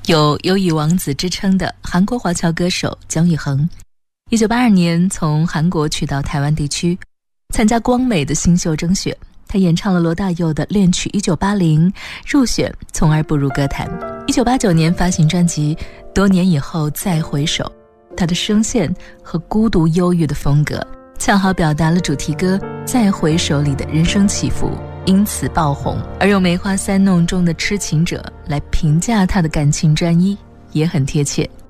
有忧郁王子之称的韩国华侨歌手姜育恒，1982年从韩国去到台湾地区，参加光美的新秀征选。他演唱了罗大佑的《恋曲1980》，入选，从而步入歌坛。1989年发行专辑《多年以后再回首》，他的声线和孤独忧郁的风格，恰好表达了主题歌《再回首》里的人生起伏，因此爆红。而用《梅花三弄》中的痴情者来评价他的感情专一，也很贴切。